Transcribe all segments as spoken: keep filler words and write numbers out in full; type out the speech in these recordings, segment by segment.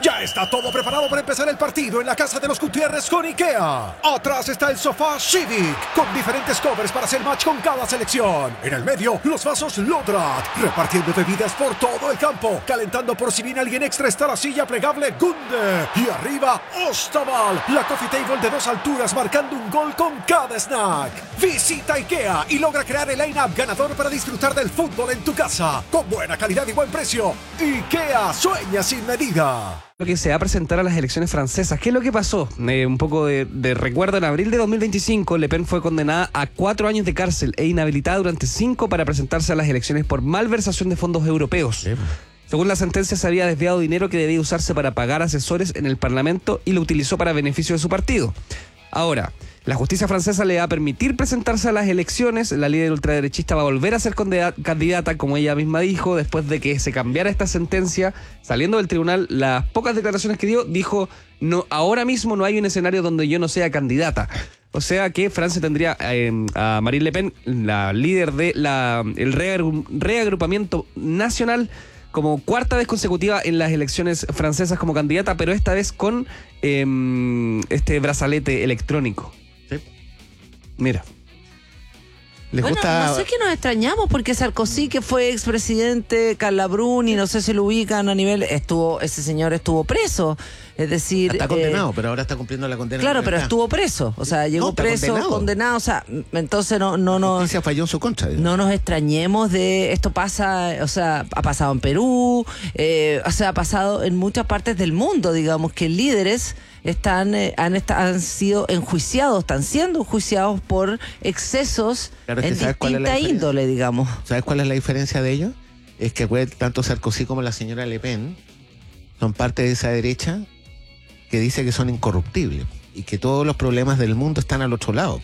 Ya está todo preparado para empezar el partido en la casa de los Gutiérrez con IKEA. Atrás está el sofá Civic, con diferentes covers para hacer match con cada selección. En el medio, los vasos Lodrat, repartiendo bebidas por todo el campo. Calentando por si viene alguien extra está la silla plegable Gunde. Y arriba, Ostaval, la coffee table de dos alturas marcando un gol con cada snack. Visita IKEA y logra crear el line-up ganador para disfrutar del fútbol en tu casa. Con buena calidad y buen precio. IKEA sueña sin medida. Lo que se va a presentar a las elecciones francesas. ¿Qué es lo que pasó? Eh, un poco de, de recuerdo. En abril de dos mil veinticinco, Le Pen fue condenada a cuatro años de cárcel e inhabilitada durante cinco para presentarse a las elecciones por malversación de fondos europeos. Sí. Según la sentencia, se había desviado dinero que debía usarse para pagar asesores en el Parlamento y lo utilizó para beneficio de su partido. Ahora, la justicia francesa le va a permitir presentarse a las elecciones. La líder ultraderechista va a volver a ser candidata, como ella misma dijo, después de que se cambiara esta sentencia. Saliendo del tribunal, las pocas declaraciones que dio, dijo, no, ahora mismo no hay un escenario donde yo no sea candidata. O sea que Francia tendría eh, a Marine Le Pen, la líder del de reagrupamiento nacional, como cuarta vez consecutiva en las elecciones francesas como candidata, pero esta vez con eh, este brazalete electrónico. Sí. Mira. ¿Les bueno, gusta? No sé qué nos extrañamos, porque Sarkozy, que fue expresidente, Carla Bruni, no sé si lo ubican a nivel, estuvo, ese señor estuvo preso, es decir... Está condenado, eh, pero ahora está cumpliendo la condena. Claro, pero estuvo preso, o sea, llegó no, preso, condenado. condenado, o sea, entonces no... no, no la justicia falló en su contra. Digamos. No nos extrañemos de, esto pasa, o sea, ha pasado en Perú, eh, o sea, ha pasado en muchas partes del mundo, digamos, que líderes... Están, eh, han, est- han sido enjuiciados, están siendo enjuiciados por excesos claro, es que en distinta índole, digamos. ¿Sabes cuál es la diferencia de ellos? Es que pues, tanto Sarkozy como la señora Le Pen son parte de esa derecha que dice que son incorruptibles y que todos los problemas del mundo están al otro lado.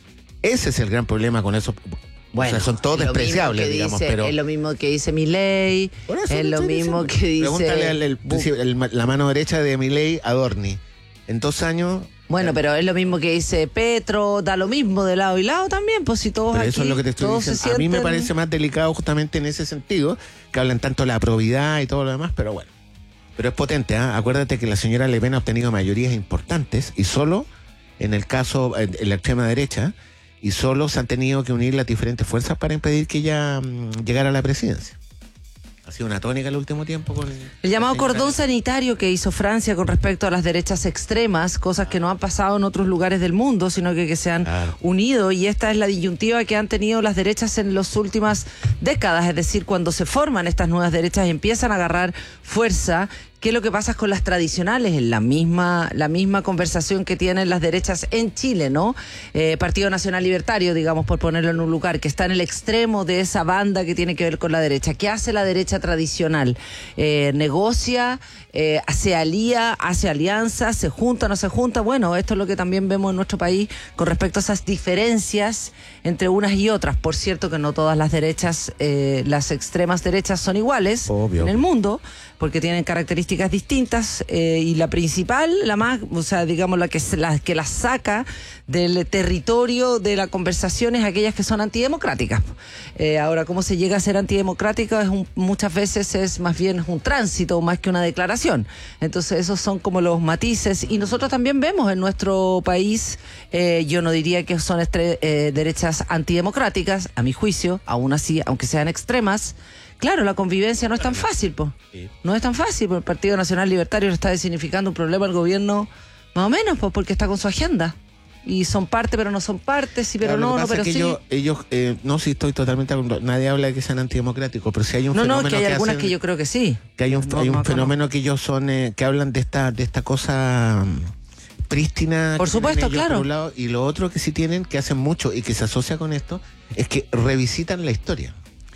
Ese es el gran problema con eso. Bueno, o sea, son todos despreciables, digamos, dice, pero... Es lo mismo que dice Milei, es lo mismo diciendo. que dice... Pregúntale al, el, el, el, la mano derecha de Milei a Dorni. En dos años... Bueno, pero es lo mismo que dice Petro, da lo mismo de lado y lado también, pues si todos pero aquí, eso es lo que te estoy diciendo. Sienten... A mí me parece más delicado justamente en ese sentido, que hablan tanto de la probidad y todo lo demás, pero bueno. Pero es potente, ¿eh? Acuérdate que la señora Le Pen ha obtenido mayorías importantes y solo, en el caso, en la extrema derecha, y solo se han tenido que unir las diferentes fuerzas para impedir que ella mmm, llegara a la presidencia. Ha sido una tónica el último tiempo con el, el llamado cordón sanitario que hizo Francia con respecto a las derechas extremas, cosas que no han pasado en otros lugares del mundo, sino que, que se han claro. unido, y esta es la disyuntiva que han tenido las derechas en las últimas décadas, es decir, cuando se forman estas nuevas derechas y empiezan a agarrar fuerza. ¿Qué es lo que pasa con las tradicionales? En la misma, la misma conversación que tienen las derechas en Chile, ¿no? Eh, Partido Nacional Libertario, digamos, por ponerlo en un lugar, que está en el extremo de esa banda que tiene que ver con la derecha. ¿Qué hace la derecha tradicional? Eh, negocia, eh, se alía, hace alianzas, se junta, no se junta. Bueno, esto es lo que también vemos en nuestro país con respecto a esas diferencias entre unas y otras. Por cierto que no todas las derechas, eh, las extremas derechas son iguales Obvio. en el mundo, porque tienen características distintas, eh, y la principal, la más, o sea, digamos, la que la que las saca del territorio de la conversación es aquellas que son antidemocráticas. Eh, ahora, ¿cómo se llega a ser antidemocrática? Es un, muchas veces es más bien un tránsito más que una declaración. Entonces, esos son como los matices, y nosotros también vemos en nuestro país, eh, yo no diría que son estre- eh, derechas antidemocráticas, a mi juicio, aún así, aunque sean extremas. Claro, la convivencia no es tan fácil, po. Sí. No es tan fácil, porque el Partido Nacional Libertario le está significando un problema al gobierno, más o menos, pues, porque está con su agenda. Y son parte, pero no son parte, sí, pero claro, no, no, pero es que sí. Ellos, ellos eh, no, sí estoy totalmente... Nadie habla de que sean antidemocráticos, pero sí hay un no, fenómeno No, que hay que algunas hacen, que yo creo que sí. Que hay un, no, hay un no, fenómeno no. que ellos son, eh, que hablan de esta, de esta cosa prístina. Por supuesto, claro. Por un lado, y lo otro que sí tienen, que hacen mucho y que se asocia con esto, es que revisitan la historia.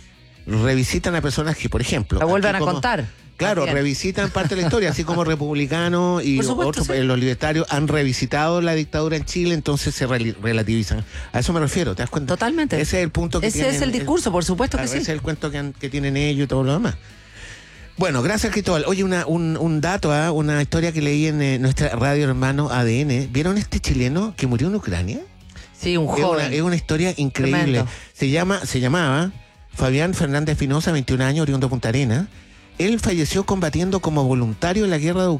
Revisitan a personas que, por ejemplo... La vuelven a como, contar. Claro, también. Revisitan parte de la historia, así como republicanos y supuesto, otros, sí. los libertarios han revisitado la dictadura en Chile, entonces se re- relativizan. A eso me refiero, ¿te das cuenta? Totalmente. Ese es el punto que Ese tienen. Ese es el discurso, el, por supuesto claro, que sí. Ese es el cuento que, han, que tienen ellos y todo lo demás. Bueno, gracias, Cristóbal. Oye, una, un, un dato, ¿eh? una historia que leí en eh, nuestra radio hermano A D N. ¿Vieron este chileno que murió en Ucrania? Sí, un es joven. Una, es una historia increíble. Tremendo. Se llama, se llamaba Fabián Fernández Espinosa, veintiún años, oriundo de Punta Arenas. Él falleció combatiendo como voluntario en la guerra de